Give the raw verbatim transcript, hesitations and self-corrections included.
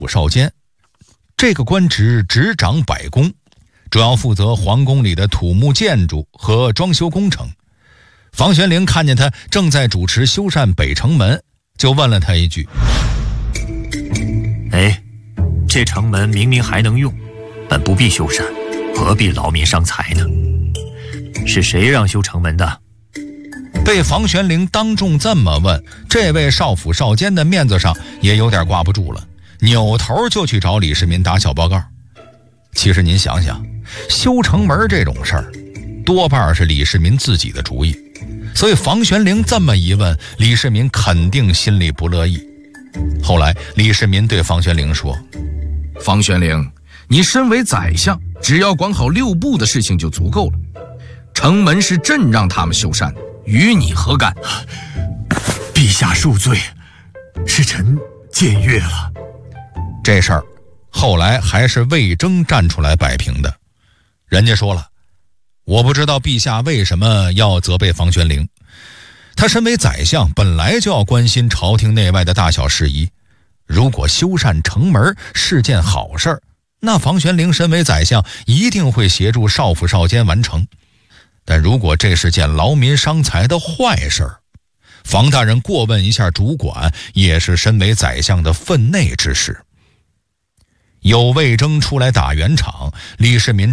府少监，这个官职执掌百宫，主要负责皇宫里的土木建筑和装修工程。房玄龄看见他正在主持修缮北城门，就问了他一句： 哎，这城门明明还能用，本不必修缮，何必劳民伤财呢？是谁让修城门的？ 被房玄龄当众这么问，这位少府少监的面子上也有点挂不住了，扭头就去找李世民打小报告。其实您想想，修城门这种事儿多半是李世民自己的主意，所以房玄龄这么一问，李世民肯定心里不乐意。后来李世民对房玄龄说： 房玄龄，你身为宰相，只要管好六部的事情就足够了，城门是朕让他们修缮的，与你何干？ 陛下恕罪，是臣僭越了。 这事儿后来还是魏征站出来摆平的。人家说了，我不知道陛下为什么要责备房玄龄，他身为宰相，本来就要关心朝廷内外的大小事宜。如果修缮城门是件好事，那房玄龄身为宰相一定会协助少府少监完成。但如果这是件劳民伤财的坏事，房大人过问一下主管，也是身为宰相的分内之事。有魏征出来打圆场，李世民